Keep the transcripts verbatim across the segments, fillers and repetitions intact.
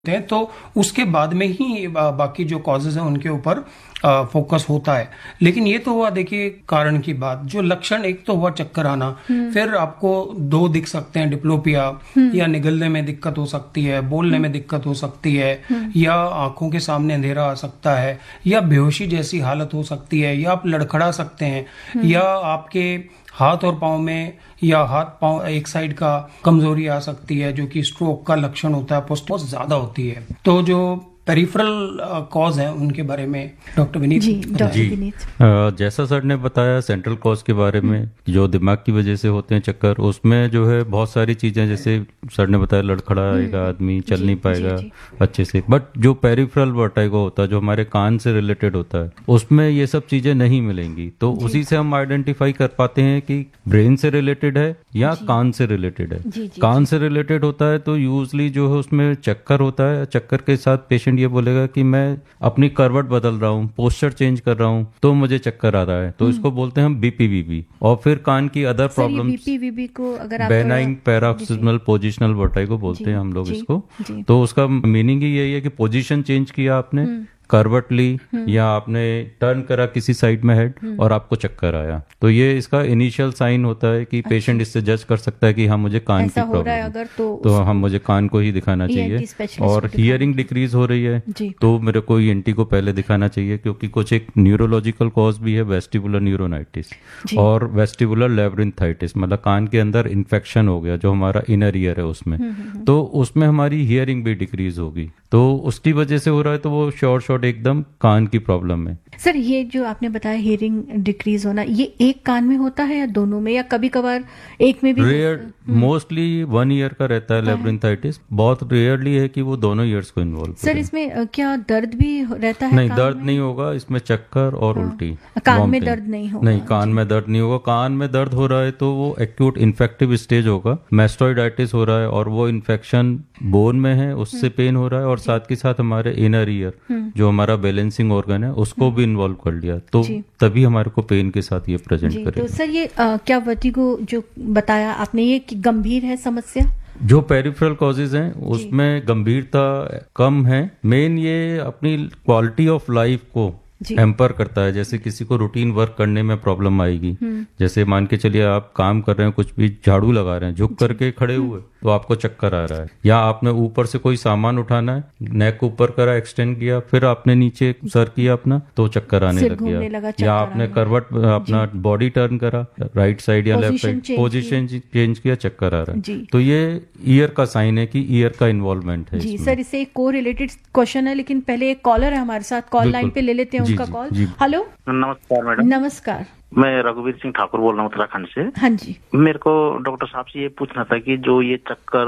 हैं तो उसके बाद में ही बाकी जो कॉजेज हैं उनके ऊपर फोकस होता है। लेकिन ये तो हुआ देखिए कारण की बात। जो लक्षण एक तो हुआ चक्कर आना, फिर आपको दो दिख सकते हैं, डिप्लोपिया या निगलने में दिक्कत हो सकती है, बोलने में दिक्कत हो सकती है, या आंखों के सामने अंधेरा आ सकता है, या बेहोशी जैसी हालत हो सकती है, या आप लड़खड़ा सकते हैं, या आपके हाथ और पाँव में या हाथ पाँव एक साइड का कमजोरी आ सकती है जो कि स्ट्रोक का लक्षण होता है, पोस्ट बहुत ज्यादा होती है। तो जो पेरिफेरल कॉज है उनके बारे में डॉक्टर विनीत जी डॉक्टर विनीत जैसा सर ने बताया सेंट्रल कॉज के बारे में जो दिमाग की वजह से होते हैं चक्कर, उसमें जो है बहुत सारी चीजें, जैसे सर ने बताया लड़खड़ाएगा आदमी, चल नहीं पाएगा अच्छे से। बट जो पेरिफेरल वर्टिगो होता है जो हमारे कान से रिलेटेड होता है उसमें ये सब चीजें नहीं मिलेंगी। तो उसी से हम आइडेंटिफाई कर पाते हैं कि ब्रेन से रिलेटेड है या कान से रिलेटेड है। कान से रिलेटेड होता है तो यूजली जो है उसमें चक्कर होता है। चक्कर के साथ पेशेंट ये बोलेगा कि मैं अपनी करवट बदल रहा हूँ, पोस्चर चेंज कर रहा हूँ तो मुझे चक्कर आ रहा है, तो इसको बोलते हैं हम बीपीवीबी। और फिर कान की अदर प्रॉब्लम बीपीवीबी को अगर आप बेनाइन पैरोक्सिस्मल पोजिशनल वर्टिगो बोलते हैं हम लोग इसको। तो उसका मीनिंग ही यही है कि पोजीशन चेंज किया आपने, करवट ली या आपने टर्न करा किसी साइड में हेड और आपको चक्कर आया, तो ये इसका इनिशियल साइन होता है कि पेशेंट इससे जज कर सकता है कि हाँ मुझे कान की प्रॉब्लम है, अगर तो, तो हम मुझे कान को ही दिखाना चाहिए। और हियरिंग डिक्रीज हो रही है तो मेरे को ईएनटी को पहले दिखाना चाहिए, क्योंकि कुछ एक न्यूरोलॉजिकल कॉज भी है, वेस्टिबुलर न्यूरोनाइटिस और वेस्टिबुलर लैब्रिन्थाइटिस, मतलब कान के अंदर इन्फेक्शन हो गया जो हमारा इनर ईयर है उसमें, तो उसमें हमारी हियरिंग भी डिक्रीज होगी। तो उसकी वजह से हो रहा है तो वो शॉर्ट शॉर्ट एकदम कान की प्रॉब्लम है। सर ये जो आपने बताया हियरिंग डिक्रीज होना, ये एक कान में होता है या दोनों में, या कभी कभार एक में भी? रेयर, मोस्टली वन ईयर का रहता है लैब्रिन्थाइटिस, बहुत रेयरली है कि वो दोनों ईयर्स को इन्वॉल्व। सर इसमें क्या दर्द भी रहता है? नहीं, दर्द नहीं होगा इसमें, चक्कर और उल्टी। कान में दर्द नहीं होगा? नहीं, कान में दर्द नहीं होगा। कान में दर्द हो रहा है तो वो एक्यूट इन्फेक्टिव स्टेज होगा, मैस्टोइडाइटिस हो रहा है और वो इन्फेक्शन बोन में है, उससे पेन हो रहा है, और साथ के साथ हमारे इनर ईयर जो हमारा बैलेंसिंग ऑर्गन है उसको भी इन्वॉल्व कर लिया, तो तभी हमारे को पेन के साथ ये प्रेजेंट करेगा। तो सर ये आ, क्या वर्टिगो जो बताया आपने ये कि गंभीर है समस्या? जो पेरिफेरल कॉजेज हैं उसमें गंभीरता कम है। मेन ये अपनी क्वालिटी ऑफ लाइफ को हैम्पर करता है। जैसे किसी को रूटीन वर्क करने में प्रॉब्लम आएगी, जैसे मान के चलिए आप काम कर रहे हैं, कुछ भी झाड़ू लगा रहे हैं, झुक करके खड़े हुए तो आपको चक्कर आ रहा है, या आपने ऊपर से कोई सामान उठाना है, नेक ऊपर करा, एक्सटेंड किया, फिर आपने नीचे सर किया अपना तो चक्कर आने लग गया, या आपने करवट अपना बॉडी टर्न करा राइट साइड या लेफ्ट साइड, पोजीशन चेंज किया, चक्कर आ रहा है, तो ये ईयर का साइन है कि ईयर का इन्वॉल्वमेंट है। जी सर, इससे एक को रिलेटेड क्वेश्चन है, लेकिन पहले एक कॉलर है हमारे साथ, कॉल लाइन पे ले लेते हैं उनका कॉल। हेलो, नमस्कार मैडम। नमस्कार, मैं रघुवीर सिंह ठाकुर बोल रहा हूँ उत्तराखंड से। हाँ जी। मेरे को डॉक्टर साहब से ये पूछना था कि जो ये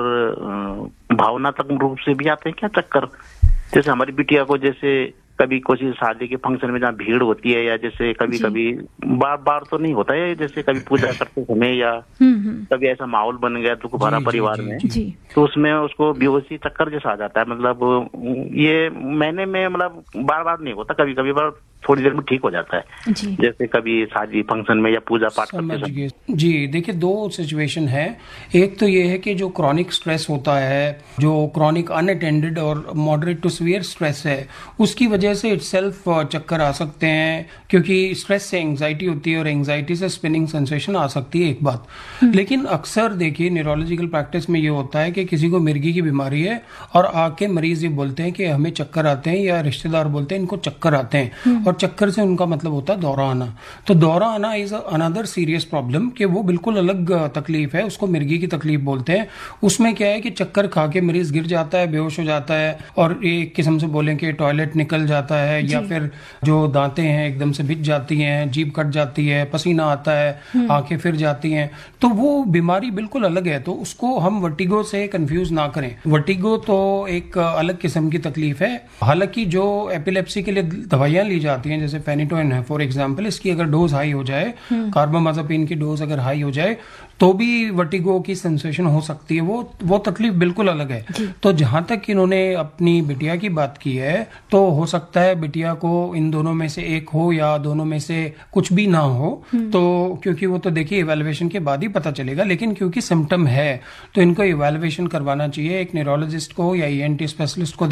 चक्कर भावनात्मक रूप से भी आते हैं क्या चक्कर? जैसे हमारी बिटिया को जैसे कभी कोई शादी के फंक्शन में जहाँ भीड़ होती है, या जैसे कभी कभी बार बार तो नहीं होता है, जैसे कभी पूजा करते समय या कभी ऐसा माहौल बन गया दुख भरा परिवार में, तो उसमें उसको बेहोशी चक्कर जैसा आ जाता है। मतलब ये महीने में मतलब बार बार नहीं होता, कभी कभी बार थोड़ी देर में ठीक हो जाता है, जैसे कभी शादी फंक्शन में या पूजा पाठ करते समय। जी देखिए, दो सिचुएशन है। एक तो ये है कि जो क्रॉनिक स्ट्रेस होता है, जो क्रॉनिक अनअटेंडेड और मॉडरेट टू सीवियर स्ट्रेस है, उसकी वजह से इटसेल्फ चक्कर आ सकते हैं, क्योंकि स्ट्रेस से एंजाइटी होती है और एंजाइटी से स्पिनिंग सेंसेशन आ सकती है, एक बात। लेकिन अक्सर देखिए न्यूरोलॉजिकल प्रैक्टिस में ये होता है कि किसी को मिर्गी की बीमारी है और आके मरीज ये बोलते हैं कि हमें चक्कर आते हैं, या रिश्तेदार बोलते हैं इनको चक्कर आते हैं, और चक्कर से उनका मतलब होता है दौरा आना। तो दौरा आना इज अनदर सीरियस प्रॉब्लम, कि वो बिल्कुल अलग तकलीफ है, उसको मिर्गी की तकलीफ बोलते हैं। उसमें क्या है कि चक्कर खा के मरीज गिर जाता है, बेहोश हो जाता है, और एक किस्म से बोलें कि टॉयलेट निकल जाता है, या फिर जो दांतें हैं एकदम से भिज जाती हैं, जीभ कट जाती है, पसीना आता है, आंखें फिर जाती हैं, तो वो बीमारी बिल्कुल अलग है। तो उसको हम वर्टिगो से कंफ्यूज ना करें। वर्टिगो तो एक अलग किस्म की तकलीफ है। हालांकि जो एपिलेप्सी के लिए दवाइयां ली जाती आती हैं, जैसे फेनिटोइन है फॉर एग्जांपल, इसकी अगर डोज हाई हो जाए, कार्बामाज़ेपिन की डोज अगर हाई हो जाए तो भी वर्टिगो की सेंसेशन हो सकती है। वो वो तकलीफ बिल्कुल अलग है। तो जहां तक इन्होंने अपनी बिटिया की बात की है, तो हो सकता है बिटिया को इन दोनों में से एक हो या दोनों में से कुछ भी ना हो। तो क्योंकि वो तो देखिए इवैल्यूएशन के बाद ही पता चलेगा, लेकिन क्योंकि सिम्टम है तो इनको इवैल्यूएशन करवाना चाहिए एक न्यूरोलॉजिस्ट को या ईएनटी स्पेशलिस्ट को